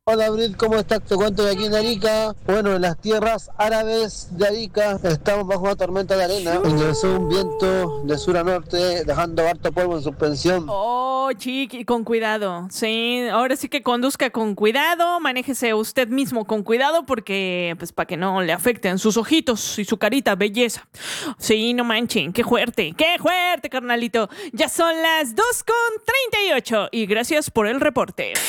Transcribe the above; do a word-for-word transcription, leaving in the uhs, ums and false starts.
Hola Abril, ¿cómo estás? Te cuento que aquí en Arica, bueno, en las tierras árabes de Arica, estamos bajo una tormenta de arena. Ingresó un viento de sur a norte, dejando harto polvo en suspensión. Oh, chiqui, con cuidado. Sí, ahora sí que conduzca con cuidado, manéjese usted mismo con cuidado porque, pues, para que no le afecten sus ojitos y su carita, belleza. Sí, no manchen, qué fuerte, qué fuerte, carnalito. Ya son las dos con treinta y ocho y gracias por el reporte.